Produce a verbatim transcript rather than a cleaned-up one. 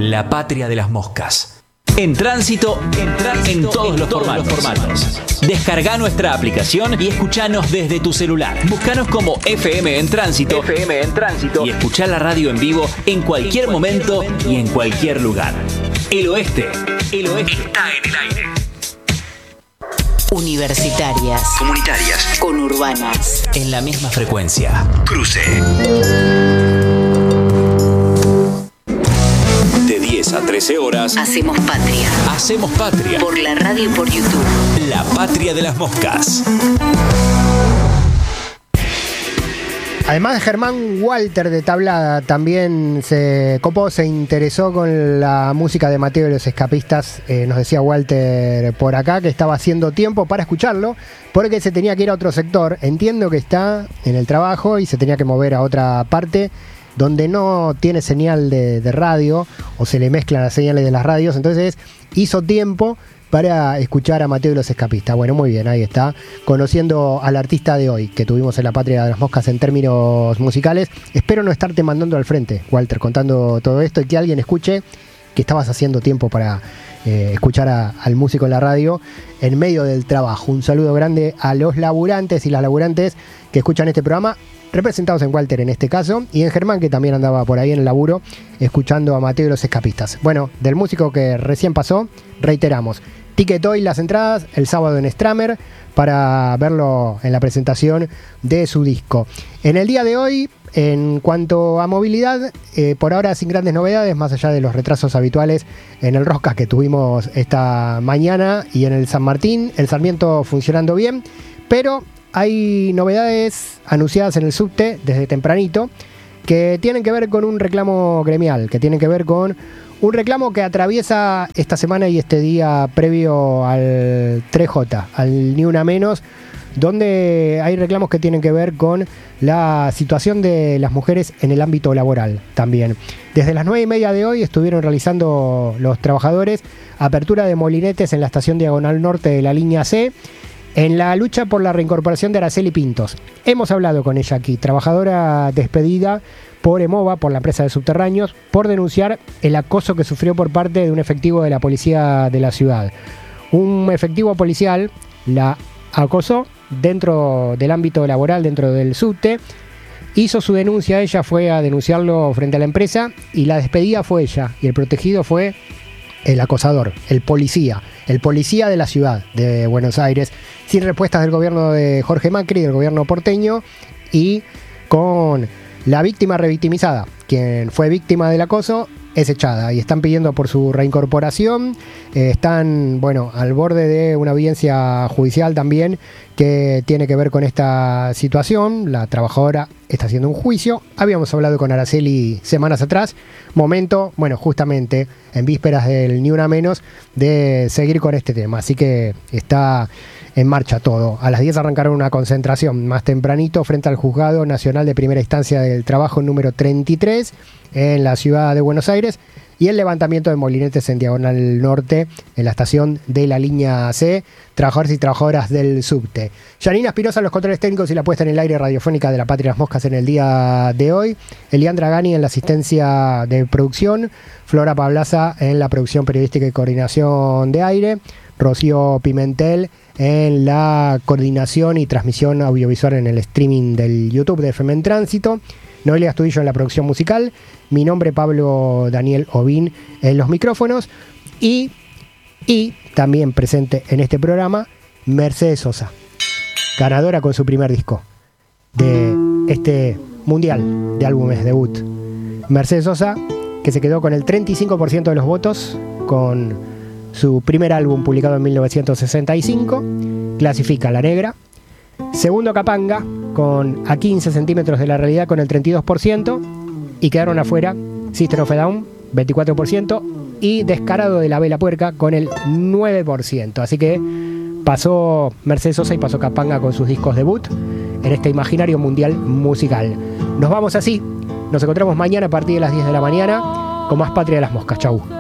La Patria de las Moscas. En tránsito, en, tránsito, en todos, en los, todos formatos. los formatos. Descarga nuestra aplicación y escuchanos desde tu celular. Búscanos como F M en Tránsito, F M en Tránsito y escuchá la radio en vivo en cualquier, en cualquier momento, momento y en cualquier lugar. El oeste, el oeste está en el aire. Universitarias, comunitarias, conurbanas, en la misma frecuencia. Cruce. De diez a trece horas. Hacemos patria. Hacemos patria. Por la radio y por YouTube. La Patria de las Moscas. Además de Germán, Walter de Tablada también se copó, se interesó con la música de Mateo y los Escapistas. Eh, nos decía Walter por acá que estaba haciendo tiempo para escucharlo porque se tenía que ir a otro sector. Entiendo que está en el trabajo y se tenía que mover a otra parte donde no tiene señal de, de radio o se le mezclan las señales de las radios. Entonces hizo tiempo para escuchar a Mateo y los Escapistas. Bueno, muy bien, ahí está, conociendo al artista de hoy que tuvimos en La Patria de las Moscas en términos musicales. Espero no estarte mandando al frente, Walter, contando todo esto y que alguien escuche que estabas haciendo tiempo para eh, escuchar a, al músico en la radio en medio del trabajo. Un saludo grande a los laburantes y las laburantes que escuchan este programa, representados en Walter en este caso, y en Germán, que también andaba por ahí en el laburo escuchando a Mateo y los Escapistas. Bueno, del músico que recién pasó, reiteramos, Ticket hoy las entradas el sábado en Stramer para verlo en la presentación de su disco. En el día de hoy, en cuanto a movilidad, eh, por ahora sin grandes novedades, más allá de los retrasos habituales en el Rosca que tuvimos esta mañana y en el San Martín, el Sarmiento funcionando bien, pero hay novedades anunciadas en el subte desde tempranito que tienen que ver con un reclamo gremial, que tienen que ver con un reclamo que atraviesa esta semana y este día previo al tres J, al Ni Una Menos, donde hay reclamos que tienen que ver con la situación de las mujeres en el ámbito laboral también. Desde las nueve y media de hoy estuvieron realizando los trabajadores apertura de molinetes en la estación Diagonal Norte de la línea C, en la lucha por la reincorporación de Araceli Pintos. Hemos hablado con ella aquí, trabajadora despedida por EMOVA, por la empresa de subterráneos, por denunciar el acoso que sufrió por parte de un efectivo de la policía de la ciudad. Un efectivo policial la acosó dentro del ámbito laboral, dentro del subte, hizo su denuncia, ella fue a denunciarlo frente a la empresa y la despedida fue ella y el protegido fue el acosador, el policía, el policía de la ciudad de Buenos Aires, sin respuestas del gobierno de Jorge Macri, del gobierno porteño, y con la víctima revictimizada, quien fue víctima del acoso, es echada y están pidiendo por su reincorporación. Eh, están, bueno, al borde de una audiencia judicial también que tiene que ver con esta situación. La trabajadora está haciendo un juicio. Habíamos hablado con Araceli semanas atrás. Momento, bueno, justamente en vísperas del Ni Una Menos, de seguir con este tema. Así que está en marcha todo. A las diez arrancaron una concentración más tempranito frente al Juzgado Nacional de Primera Instancia del Trabajo número treinta y tres en la ciudad de Buenos Aires, y el levantamiento de molinetes en Diagonal Norte en la estación de la línea C, trabajadores y trabajadoras del subte. Janina Espinosa, los controles técnicos y la puesta en el aire radiofónica de La Patria de las Moscas en el día de hoy, Eliandra Gani en la asistencia de producción, Flora Pablaza en la producción periodística y coordinación de aire, Rocío Pimentel en la coordinación y transmisión audiovisual en el streaming del YouTube de F M en Tránsito, Noelia Astudillo en la producción musical, mi nombre Pablo Daniel Ovín en los micrófonos y, y también presente en este programa Mercedes Sosa, ganadora con su primer disco de este mundial de álbumes debut. Mercedes Sosa, que se quedó con el treinta y cinco por ciento de los votos con su primer álbum publicado en mil novecientos sesenta y cinco, clasifica La Negra. Segundo Capanga, con A quince centímetros de la realidad, con el treinta y dos por ciento. Y quedaron afuera System of a Down, veinticuatro por ciento. Y Descarado de la Vela Puerca, con el nueve por ciento. Así que pasó Mercedes Sosa y pasó Capanga con sus discos debut en este imaginario mundial musical. Nos vamos así. Nos encontramos mañana a partir de las diez de la mañana con más Patria de las Moscas. Chau.